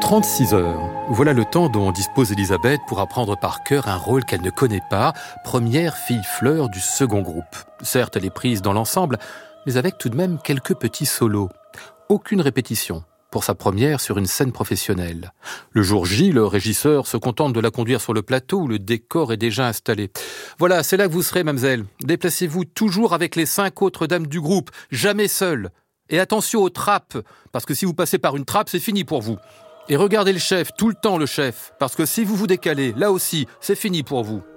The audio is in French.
36 heures. Voilà le temps dont dispose Elisabeth pour apprendre par cœur un rôle qu'elle ne connaît pas, première fille fleur du second groupe. Certes, elle est prise dans l'ensemble, mais avec tout de même quelques petits solos. Aucune répétition pour sa première sur une scène professionnelle. Le jour J, le régisseur se contente de la conduire sur le plateau où le décor est déjà installé. Voilà, c'est là que vous serez, mademoiselle. Déplacez-vous toujours avec les 5 autres dames du groupe, jamais seule. Et attention aux trappes, parce que si vous passez par une trappe, c'est fini pour vous. Et regardez le chef, tout le temps le chef, parce que si vous vous décalez, là aussi, c'est fini pour vous.